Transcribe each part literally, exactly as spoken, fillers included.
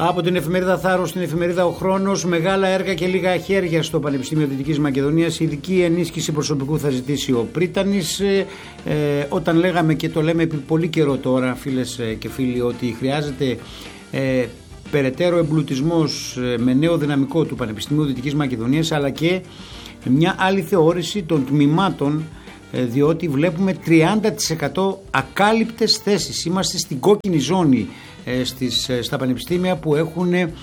Από την εφημερίδα Θάρρος στην εφημερίδα Ο Χρόνος, μεγάλα έργα και λίγα χέρια στο Πανεπιστήμιο Δυτικής Μακεδονίας. Ειδική ενίσχυση προσωπικού θα ζητήσει ο Πρίτανης. Ε, ε, όταν λέγαμε και το λέμε επί πολύ καιρό τώρα, φίλες και φίλοι, ότι χρειάζεται ε, περαιτέρω εμπλουτισμός ε, με νέο δυναμικό του Πανεπιστημίου Δυτικής Μακεδονίας, αλλά και μια άλλη θεώρηση των τμήματων, ε, διότι βλέπουμε τριάντα τοις εκατό ακάλυπτες θέσεις. Είμαστε στην κόκκινη ζώνη Στις, στα πανεπιστήμια που έχουν ε,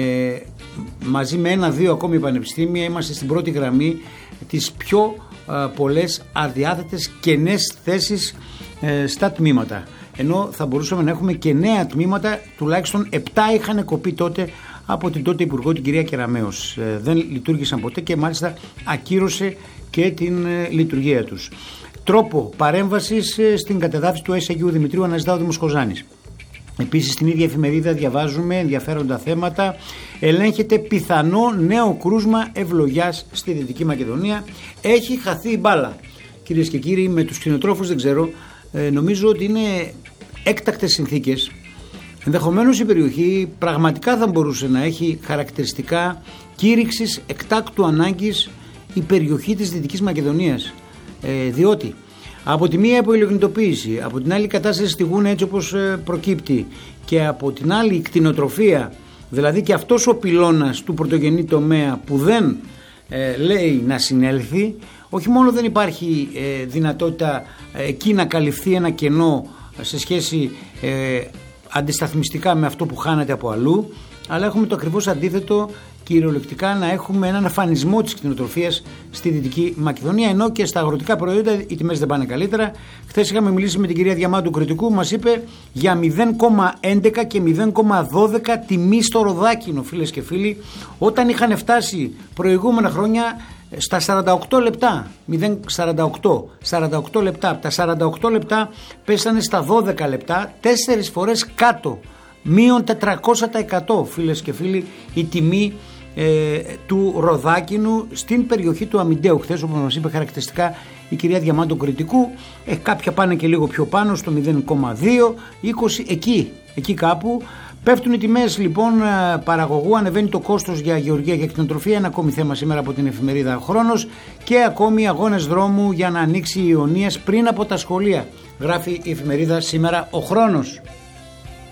μαζί με ένα-δύο ακόμη πανεπιστήμια, είμαστε στην πρώτη γραμμή τις πιο ε, πολλές αδιάθετες κενές θέσεις ε, στα τμήματα, ενώ θα μπορούσαμε να έχουμε και νέα τμήματα. Τουλάχιστον επτά είχαν κοπεί τότε από την τότε Υπουργό, την κυρία Κεραμέως, ε, δεν λειτουργήσαν ποτέ και μάλιστα ακύρωσε και την ε, λειτουργία τους. Τρόπο παρέμβασης ε, στην κατεδάφιση του Ες Αγίου Δημητρίου αναζητά ο Δήμος Κοζάνης. Επίσης στην ίδια εφημερίδα διαβάζουμε ενδιαφέροντα θέματα. Ελέγχεται πιθανό νέο κρούσμα ευλογιάς στη Δυτική Μακεδονία. Έχει χαθεί η μπάλα. Κυρίες και κύριοι, με τους κτηνοτρόφους δεν ξέρω, ε, νομίζω ότι είναι έκτακτες συνθήκες. Ενδεχομένως η περιοχή πραγματικά θα μπορούσε να έχει χαρακτηριστικά κήρυξης εκτάκτου ανάγκης η περιοχή της Δυτικής Μακεδονίας. Ε, διότι από τη μία υποηλεγνητοποίηση, από την άλλη η κατάσταση στη Γούνα έτσι όπως προκύπτει, και από την άλλη η κτηνοτροφία, δηλαδή και αυτός ο πυλώνας του πρωτογενή τομέα που δεν ε, λέει να συνέλθει, όχι μόνο δεν υπάρχει ε, δυνατότητα ε, εκεί να καλυφθεί ένα κενό σε σχέση ε, αντισταθμιστικά με αυτό που χάνεται από αλλού, αλλά έχουμε το ακριβώς αντίθετο, κυριολεκτικά να έχουμε έναν αφανισμό της κτηνοτροφίας στη Δυτική Μακεδονία, ενώ και στα αγροτικά προϊόντα οι τιμές δεν πάνε καλύτερα. Χθες είχαμε μιλήσει με την κυρία Διαμάντου Κρητικού, μας είπε για μηδέν κόμμα έντεκα και μηδέν κόμμα δώδεκα τιμή στο ροδάκινο, φίλες και φίλοι, όταν είχαν φτάσει προηγούμενα χρόνια στα σαράντα οκτώ λεπτά, μηδέν κόμμα σαράντα οκτώ, σαράντα οκτώ λεπτά, από τα σαράντα οκτώ λεπτά πέσανε στα δώδεκα λεπτά, τέσσερις φορές κάτω, μείον τετρακόσια τοις εκατό, φίλες και φίλοι, η τιμή ε, του ροδάκινου στην περιοχή του Αμυντέου. Χθες, όπως μας είπε χαρακτηριστικά η κυρία Διαμάντου Κρητικού, ε, κάποια πάνε και λίγο πιο πάνω, στο μηδέν κόμμα δύο, είκοσι, εκεί, εκεί κάπου. Πέφτουν οι τιμές λοιπόν παραγωγού, ανεβαίνει το κόστος για γεωργία και κτηνοτροφία, ένα ακόμη θέμα σήμερα από την εφημερίδα Χρόνος, και ακόμη αγώνες δρόμου για να ανοίξει η Ιωνίας πριν από τα σχολεία, γράφει η εφημερίδα σήμερα Ο Χρόνος.